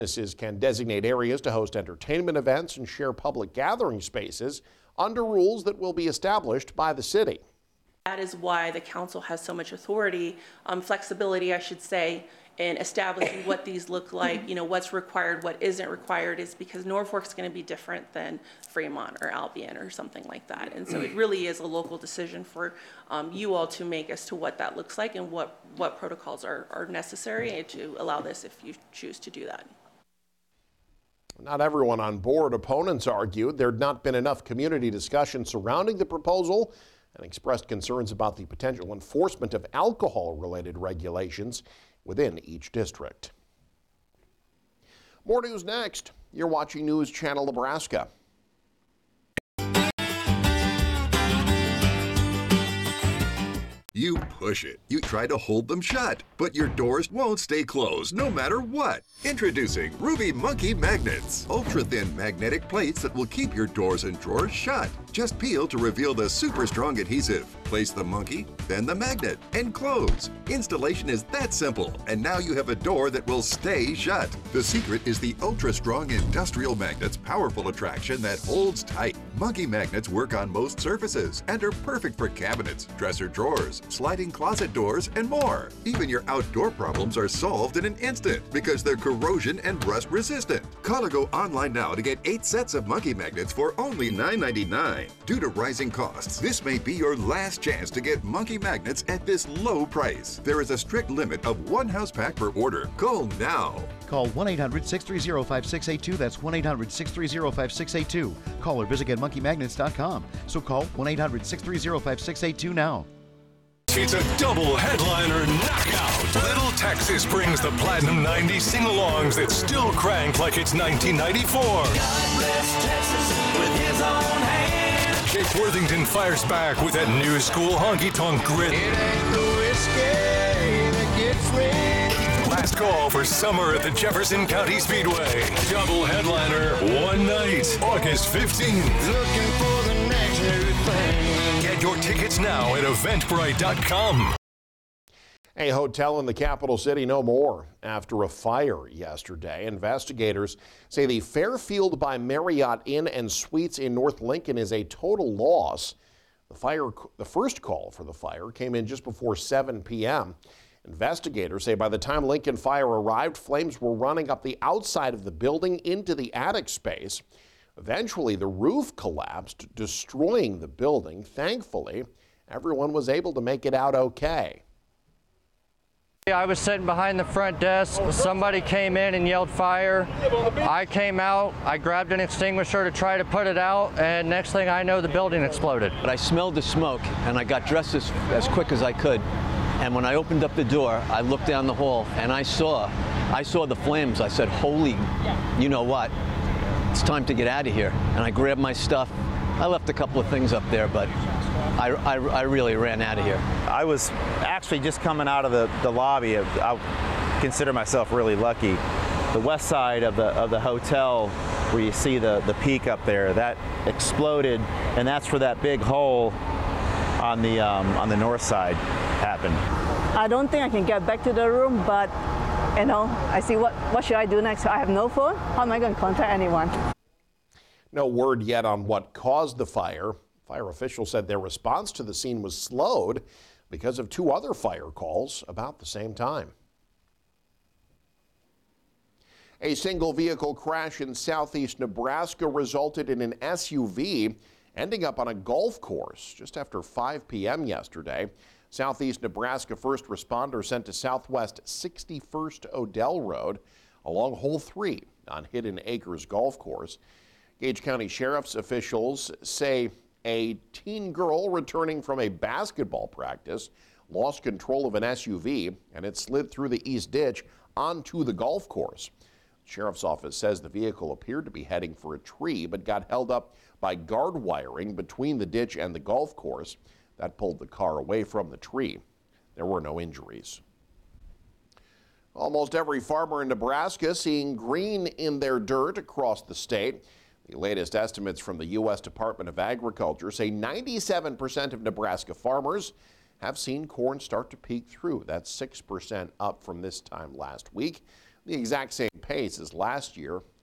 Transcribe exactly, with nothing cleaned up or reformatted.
Businesses can designate areas to host entertainment events and share public gathering spaces under rules that will be established by the city. That is why the council has so much authority, um, flexibility, I should say, in establishing what these look like, you know, what's required, what isn't required, is because Norfolk's going to be different than Fremont or Albion or something like that. And so it really is a local decision for um, you all to make as to what that looks like and what, what protocols are, are necessary to allow this if you choose to do that. Not everyone on board. Opponents argued there had not been enough community discussion surrounding the proposal and expressed concerns about the potential enforcement of alcohol-related regulations within each district. More news next. You're watching News Channel Nebraska. You push it. You try to hold them shut, but your doors won't stay closed no matter what. Introducing Ruby Monkey Magnets. Ultra-thin magnetic plates that will keep your doors and drawers shut. Just peel to reveal the super strong adhesive. Place the monkey, then the magnet, and close. Installation is that simple, and now you have a door that will stay shut. The secret is the ultra-strong industrial magnet's powerful attraction that holds tight. Monkey magnets work on most surfaces and are perfect for cabinets, dresser drawers, sliding closet doors, and more. Even your outdoor problems are solved in an instant because they're corrosion and rust resistant. Call or go online now to get eight sets of monkey magnets for only nine ninety-nine. Due to rising costs, this may be your last chance to get monkey magnets at this low price. There is a strict limit of one house pack per order. Call now. Call one eight hundred, six three zero, five six eight two. That's one eight hundred, six three zero, five six eight two. Call or visit get monkey magnets dot com. So call one eight hundred, six three zero, five six eight two now. It's a double headliner knockout. Little Texas brings the Platinum ninety sing-alongs that still crank like it's nineteen ninety-four. God bless Texas with his own hand. Jake Worthington fires back with that new school honky-tonk grit. It ain't the whiskey that gets me. Last call for summer at the Jefferson County Speedway. Double headliner, one night, August fifteenth. Looking for the next new thing. Get your tickets now at eventbrite dot com. A hotel in the capital city no more after a fire yesterday. Investigators say the Fairfield by Marriott Inn and Suites in North Lincoln is a total loss. The fire, the first call for the fire came in just before seven p m Investigators say by the time Lincoln Fire arrived, flames were running up the outside of the building into the attic space. Eventually, the roof collapsed, destroying the building. Thankfully, everyone was able to make it out okay. I was sitting behind the front desk. Somebody came in and yelled fire. I came out. I grabbed an extinguisher to try to put it out, and next thing I know, the building exploded. But I smelled the smoke, and I got dressed as, as quick as I could. And when I opened up the door, I looked down the hall, and I saw, I saw the flames. I said, "Holy, you know what? It's time to get out of here." And I grabbed my stuff. I left a couple of things up there, but I, I, I really ran out of here. I was actually just coming out of the, the lobby. I consider myself really lucky. The west side of the of the hotel, where you see the, the peak up there, that exploded, and that's where that big hole on the um, on the north side happened. I don't think I can get back to the room, but you know, I see what what should I do next? I have no phone. How am I going to contact anyone? No word yet on what caused the fire. Fire officials said their response to the scene was slowed because of two other fire calls about the same time. A single vehicle crash in southeast Nebraska resulted in an S U V ending up on a golf course just after five p m yesterday. Southeast Nebraska first responders sent to Southwest sixty-first Odell Road along hole three on Hidden Acres Golf Course. Gage County Sheriff's officials say a teen girl returning from a basketball practice lost control of an S U V and it slid through the east ditch onto the golf course. The Sheriff's office says the vehicle appeared to be heading for a tree but got held up by guard wiring between the ditch and the golf course. That pulled the car away from the tree. There were no injuries. Almost every farmer in Nebraska seeing green in their dirt across the state. The latest estimates from the U S Department of Agriculture say ninety-seven percent of Nebraska farmers have seen corn start to peek through. That's six percent up from this time last week. the exact same pace as last year.